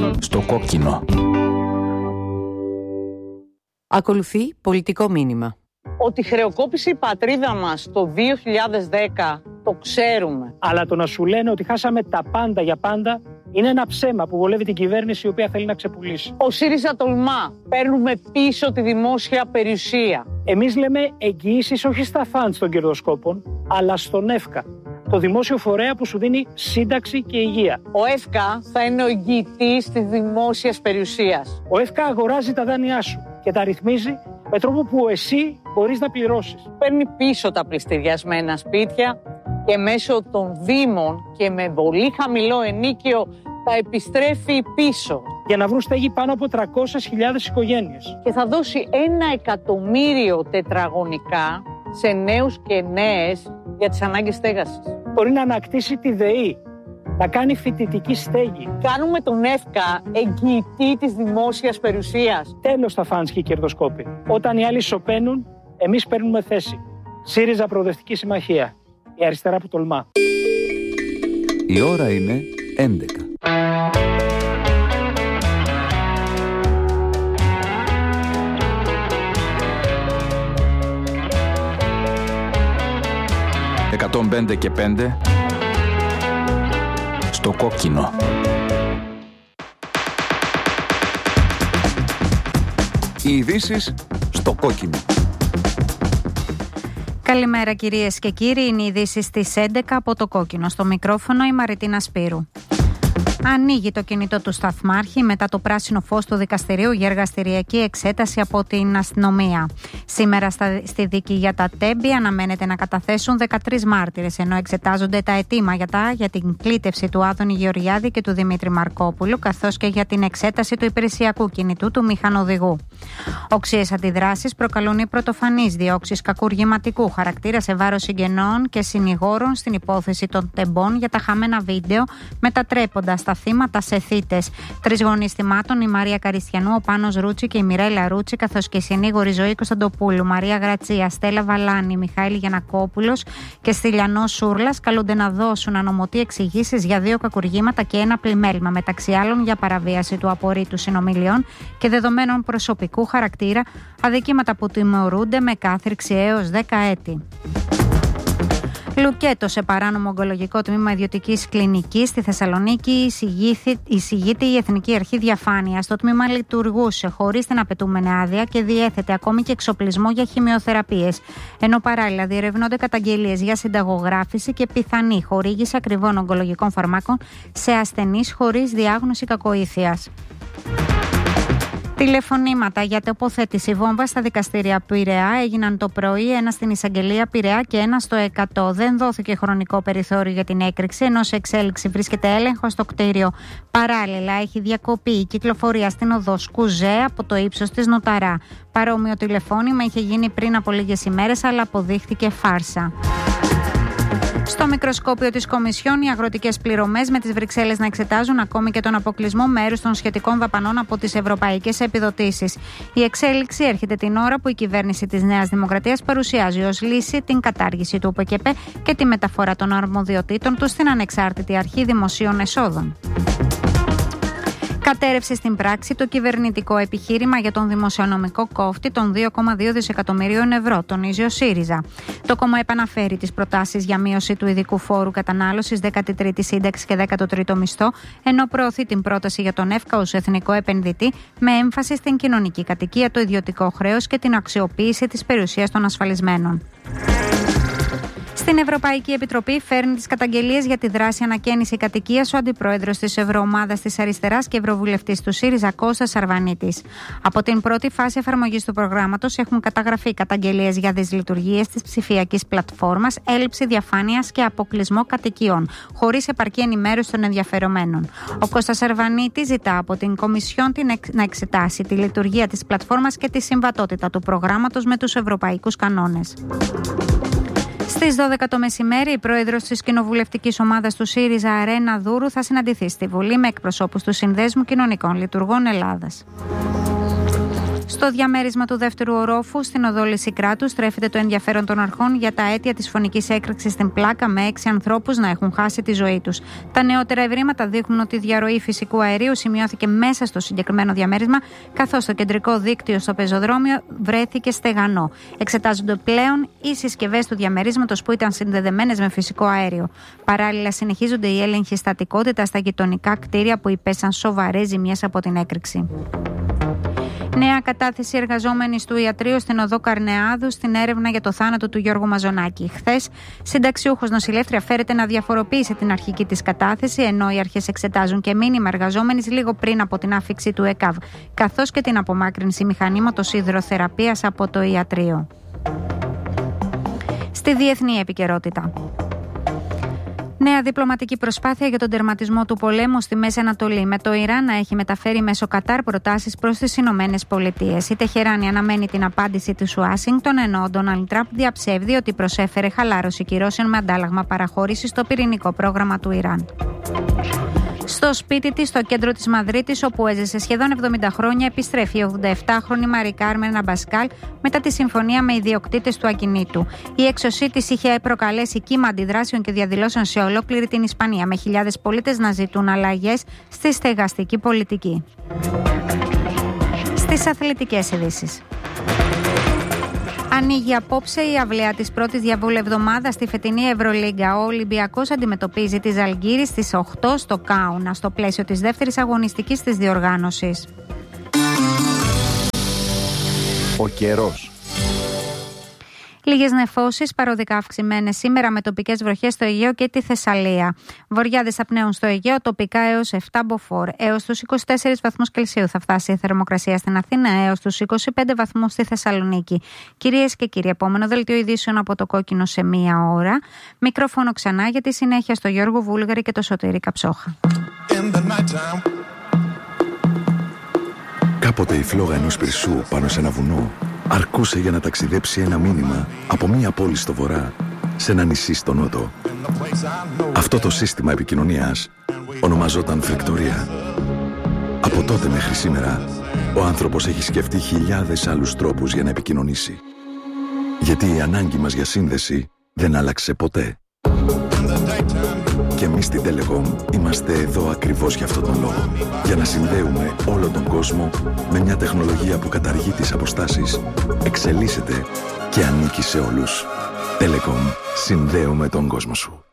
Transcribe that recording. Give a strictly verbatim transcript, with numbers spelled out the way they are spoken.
Στο κόκκινο. Ακολουθεί πολιτικό μήνυμα. Ότι χρεοκόπησε η πατρίδα μας το δύο χιλιάδες δέκα το ξέρουμε. Αλλά το να σου λένε ότι χάσαμε τα πάντα για πάντα είναι ένα ψέμα που βολεύει την κυβέρνηση η οποία θέλει να ξεπουλήσει. Ο ΣΥΡΙΖΑ τολμά. Παίρνουμε πίσω τη δημόσια περιουσία. Εμείς λέμε εγγυήσεις όχι στα φαντς των κερδοσκόπων, αλλά στον ΕΦΚΑ, το δημόσιο φορέα που σου δίνει σύνταξη και υγεία. Ο ΕΦΚΑ θα είναι ο εγγυητής της δημόσιας περιουσίας. Ο ΕΦΚΑ αγοράζει τα δάνειά σου και τα ρυθμίζει με τρόπο που εσύ μπορείς να πληρώσεις. Παίρνει πίσω τα πληστηριασμένα σπίτια και μέσω των δήμων και με πολύ χαμηλό ενίκιο τα επιστρέφει πίσω. Για να βρουν στέγη πάνω από τριακόσιες χιλιάδες οικογένειες. Και θα δώσει ένα εκατομμύριο τετραγωνικά σε νέους και νέες για τις ανάγκες στέγασης. Μπορεί να ανακτήσει τη ΔΕΗ, να κάνει φοιτητική στέγη. Κάνουμε τον ΕΦΚΑ εγγυητή της δημόσιας περιουσίας. Τέλος τα φαντς και οι κερδοσκόποι. Όταν οι άλλοι σωπαίνουν, εμείς παίρνουμε θέση. ΣΥΡΙΖΑ Προοδευτική Συμμαχία. Η αριστερά που τολμά. Η ώρα είναι έντεκα. εκατόν πέντε και πέντε στο κόκκινο. Οι ειδήσεις στο κόκκινο. Καλημέρα κυρίες και κύριοι, είναι οι ειδήσεις στις έντεκα από το κόκκινο. Στο μικρόφωνο η Μαριτίνα Σπύρου. Ανοίγει το κινητό του σταθμάρχη μετά το πράσινο φως του δικαστηρίου για εργαστηριακή εξέταση από την αστυνομία. Σήμερα στα, στη δίκη για τα Τέμπη αναμένεται να καταθέσουν δεκατρείς μάρτυρες, ενώ εξετάζονται τα αιτήματα για την κλήτευση του Άδωνη Γεωργιάδη και του Δημήτρη Μαρκόπουλου, καθώς και για την εξέταση του υπηρεσιακού κινητού του μηχανοδηγού. Οξύες αντιδράσεις προκαλούν οι πρωτοφανείς διώξεις κακουργηματικού χαρακτήρα σε βάρος συγγενών και συνηγόρων στην υπόθεση των Τεμπών για τα χαμένα βίντεο, μετατρέποντας τα θύματα σε θύτες. Τρεις γονείς θυμάτων, η Μαρία Καριστιανού, ο Πάνος Ρούτσι και η Μιρέλα Ρούτσι, καθώς και η συνήγορη Ζωή Κωνσταντοπούλου, Μαρία Γρατσία, Στέλλα Βαλάνη, Μιχαήλ Γιαννακόπουλος και Στυλιανός Σούρλας καλούνται να δώσουν ανωμοτή εξηγήσεις για δύο κακουργήματα και ένα πλημέλημα, μεταξύ άλλων για παραβίαση του απορρίτου συνομιλιών και δεδομένων προσωπικού χαρακτήρα, αδικήματα που τιμωρούνται με κάθριξη έως δέκα έτη. Λουκέτο σε παράνομο ογκολογικό τμήμα ιδιωτικής κλινικής στη Θεσσαλονίκη εισηγείται η Εθνική Αρχή Διαφάνειας. Το τμήμα λειτουργούσε χωρίς την απαιτούμενη άδεια και διέθετε ακόμη και εξοπλισμό για χημειοθεραπείες. Ενώ παράλληλα διερευνώνται καταγγελίες για συνταγογράφηση και πιθανή χορήγηση ακριβών ογκολογικών φαρμάκων σε ασθενείς χωρίς διάγνωση κακοήθειας. Τηλεφωνήματα για τοποθέτηση βόμβα στα δικαστήρια Πειραιά έγιναν το πρωί, ένα στην εισαγγελία Πειραιά και ένα στο εκατό. Δεν δόθηκε χρονικό περιθώριο για την έκρηξη, ενώ σε εξέλιξη βρίσκεται έλεγχο στο κτίριο. Παράλληλα, έχει διακοπεί η κυκλοφορία στην οδό Σκουζέ από το ύψος της Νοταρά. Παρόμοιο τηλεφώνημα είχε γίνει πριν από λίγες ημέρες, αλλά αποδείχθηκε φάρσα. Στο μικροσκόπιο της Κομισιόν, οι αγροτικές πληρωμές με τις Βρυξέλλες να εξετάζουν ακόμη και τον αποκλεισμό μέρους των σχετικών δαπανών από τις ευρωπαϊκές επιδοτήσεις. Η εξέλιξη έρχεται την ώρα που η κυβέρνηση της Νέας Δημοκρατίας παρουσιάζει ως λύση την κατάργηση του ΟΠΕΚΕΠΕ και τη μεταφορά των αρμοδιοτήτων του στην Ανεξάρτητη Αρχή Δημοσίων Εσόδων. Κατέρευσε στην πράξη το κυβερνητικό επιχείρημα για τον δημοσιονομικό κόφτη των δύο κόμμα δύο δισεκατομμυρίων ευρώ, τονίζει ο ΣΥΡΙΖΑ. Το κόμμα επαναφέρει τις προτάσεις για μείωση του ειδικού φόρου κατανάλωσης, δέκατη τρίτη σύνταξη και δέκατο τρίτο μισθό, ενώ προωθεί την πρόταση για τον ΕΦΚΑ ως εθνικό επενδυτή με έμφαση στην κοινωνική κατοικία, το ιδιωτικό χρέος και την αξιοποίηση της περιουσίας των ασφαλισμένων. Στην Ευρωπαϊκή Επιτροπή φέρνει τις καταγγελίες για τη δράση ανακαίνιση κατοικίας ο αντιπρόεδρος της Ευρωομάδας της Αριστεράς και ευρωβουλευτής του ΣΥΡΙΖΑ Κώστας Αρβανίτης. Από την πρώτη φάση εφαρμογής του προγράμματος έχουν καταγραφεί καταγγελίες για δυσλειτουργίες της ψηφιακής πλατφόρμας, έλλειψη διαφάνειας και αποκλεισμό κατοικιών, χωρίς επαρκή ενημέρωση των ενδιαφερομένων. Ο Κώστας Αρβανίτης ζητά από την Κομισιόν να εξετάσει τη λειτουργία της πλατφόρμας και τη συμβατότητα του προγράμματος με τους ευρωπαϊκούς κανόνες. Στις δώδεκα το μεσημέρι, η πρόεδρος της κοινοβουλευτικής ομάδας του ΣΥΡΙΖΑ, Αρένα Δούρου, θα συναντηθεί στη Βουλή με εκπροσώπους του Συνδέσμου Κοινωνικών Λειτουργών Ελλάδας. Στο διαμέρισμα του δεύτερου ορόφου, στην οδό Λυσικράτου, στρέφεται το ενδιαφέρον των αρχών για τα αίτια της φωνικής έκρηξης στην Πλάκα, με έξι ανθρώπους να έχουν χάσει τη ζωή τους. Τα νεότερα ευρήματα δείχνουν ότι η διαρροή φυσικού αερίου σημειώθηκε μέσα στο συγκεκριμένο διαμέρισμα, καθώς το κεντρικό δίκτυο στο πεζοδρόμιο βρέθηκε στεγανό. Εξετάζονται πλέον οι συσκευές του διαμερίσματος που ήταν συνδεδεμένες με φυσικό αέριο. Παράλληλα, συνεχίζονται οι έλεγχοι στατικότητα στα γειτονικά κτίρια που υπέσαν σοβαρές ζημιές από την έκρηξη. Νέα κατάθεση εργαζόμενης του ιατρείου στην οδό Καρνεάδου στην έρευνα για το θάνατο του Γιώργου Μαζονάκη. Χθες, συνταξιούχος νοσηλεύτρια φέρεται να διαφοροποιήσει την αρχική της κατάθεση, ενώ οι αρχές εξετάζουν και μήνυμα εργαζόμενης λίγο πριν από την άφιξη του ΕΚΑΒ, καθώς και την απομάκρυνση μηχανήματος υδροθεραπείας από το ιατρείο. Στη διεθνή επικαιρότητα. Νέα διπλωματική προσπάθεια για τον τερματισμό του πολέμου στη Μέση Ανατολή, με το Ιράν να έχει μεταφέρει μέσω Κατάρ προτάσεις προς τις Ηνωμένες Πολιτείες. Η Τεχεράνη αναμένει την απάντηση της Ουάσιγκτον, ενώ ο Ντόναλντ Τραμπ διαψεύδει ότι προσέφερε χαλάρωση κυρώσεων με αντάλλαγμα παραχώρηση στο πυρηνικό πρόγραμμα του Ιράν. Στο σπίτι της, στο κέντρο της Μαδρίτης, όπου έζησε σχεδόν εβδομήντα χρόνια, επιστρέφει η ογδοναεπτάχρονη Μαρή Κάρμεν Αμπασκάλ μετά τη συμφωνία με ιδιοκτήτες του ακινήτου. Η έξωσή της είχε προκαλέσει κύμα αντιδράσεων και διαδηλώσεων σε ολόκληρη την Ισπανία, με χιλιάδες πολίτες να ζητούν αλλαγές στη στεγαστική πολιτική. Στις αθλητικές ειδήσεις. Ανοίγει απόψε η αυλαία της πρώτης διαβολευδομάδας στη φετινή Ευρωλίγκα. Ο Ολυμπιακός αντιμετωπίζει τη Ζαλγκύρη στις οκτώ στο Κάουνα, στο πλαίσιο της δεύτερης αγωνιστικής της διοργάνωσης. Ο καιρός. Λίγες νεφώσεις, παροδικά αυξημένες σήμερα, με τοπικές βροχές στο Αιγαίο και τη Θεσσαλία. Βοριάδες θα πνέουν στο Αιγαίο, τοπικά έως επτά μποφόρ. Έως τους είκοσι τέσσερις βαθμούς Κελσίου θα φτάσει η θερμοκρασία στην Αθήνα, έως τους είκοσι πέντε βαθμούς στη Θεσσαλονίκη. Κυρίες και κύριοι, επόμενο δελτίο ειδήσεων από το Κόκκινο σε μία ώρα. Μικρόφωνο ξανά για τη συνέχεια στο Γιώργο Βούλγαρη και το Σωτήρη Καψόχα. Κάποτε η φλόγα ενός πυρσού πάνω σε ένα βουνό αρκούσε για να ταξιδέψει ένα μήνυμα από μία πόλη στο βορρά σε ένα νησί στο νότο. Αυτό το σύστημα επικοινωνίας ονομαζόταν φρικτορία. Από τότε μέχρι σήμερα, ο άνθρωπος έχει σκεφτεί χιλιάδες άλλους τρόπους για να επικοινωνήσει. Γιατί η ανάγκη μας για σύνδεση δεν άλλαξε ποτέ. Και εμείς στην Telecom είμαστε εδώ ακριβώς για αυτόν τον λόγο. Για να συνδέουμε όλο τον κόσμο με μια τεχνολογία που καταργεί τις αποστάσεις, εξελίσσεται και ανήκει σε όλους. Telecom, συνδέουμε τον κόσμο σου.